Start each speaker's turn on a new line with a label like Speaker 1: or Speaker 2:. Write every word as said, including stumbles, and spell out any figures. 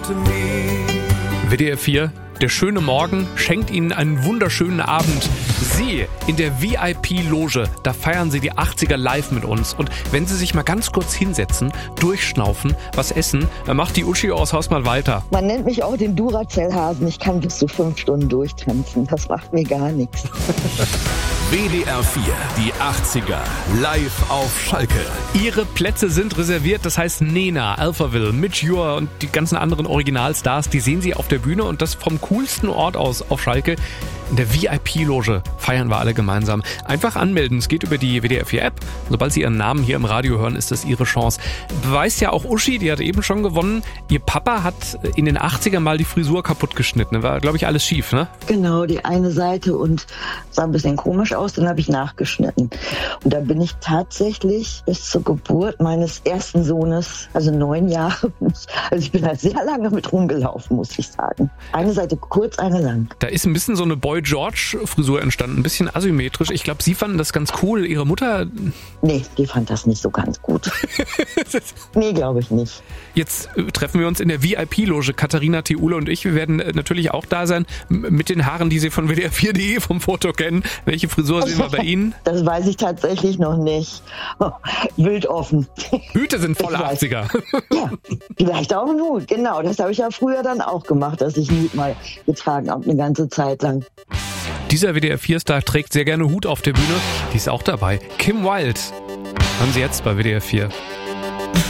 Speaker 1: W D R vier, der schöne Morgen schenkt Ihnen einen wunderschönen Abend. Sie in der V I P-Loge, da feiern Sie die achtziger live mit uns. Und wenn Sie sich mal ganz kurz hinsetzen, durchschnaufen, was essen, dann macht die Uschi aus Haus mal weiter.
Speaker 2: Man nennt mich auch den Duracell-Hasen. Ich kann bis zu fünf Stunden durchtanzen. Das macht mir gar nichts.
Speaker 3: W D R vier, die achtziger, live auf Schalke.
Speaker 1: Ihre Plätze sind reserviert, das heißt Nena, Alphaville, Midge Ure und die ganzen anderen Originalstars, die sehen Sie auf der Bühne und das vom coolsten Ort aus auf Schalke. In der V I P-Loge feiern wir alle gemeinsam. Einfach anmelden, es geht über die W D R vier App. Sobald Sie Ihren Namen hier im Radio hören, ist das Ihre Chance. Beweist ja auch Uschi, die hat eben schon gewonnen. Ihr Papa hat in den achtzigern mal die Frisur kaputt geschnitten. War, glaube ich, alles schief, ne?
Speaker 2: Genau, die eine Seite und sah ein bisschen komisch aus, dann habe ich nachgeschnitten. Und da bin ich tatsächlich bis zur Geburt meines ersten Sohnes, also neun Jahre, also ich bin halt sehr lange mit rumgelaufen, muss ich sagen. Eine Seite kurz, eine lang.
Speaker 1: Da ist ein bisschen so eine Boy George-Frisur entstanden, ein bisschen asymmetrisch. Ich glaube, Sie fanden das ganz cool. Ihre Mutter?
Speaker 2: Nee, die fand das nicht so ganz gut. Nee, glaube ich nicht.
Speaker 1: Jetzt treffen wir uns in der V I P-Loge, Katharina Theule und ich. Wir werden natürlich auch da sein, mit den Haaren, die Sie von W D R vier punkt de vom Foto kennen. Welche Frisur sehen wir bei Ihnen?
Speaker 2: Das weiß ich tatsächlich noch nicht. Oh, wild offen.
Speaker 1: Hüte sind voll achtziger.
Speaker 2: Ja, vielleicht auch ein Hut. Genau, das habe ich ja früher dann auch gemacht, dass ich einen Hut mal getragen habe, eine ganze Zeit lang.
Speaker 1: Dieser W D R vier-Star trägt sehr gerne Hut auf der Bühne. Die ist auch dabei. Kim Wilde. Hören Sie jetzt bei W D R vier.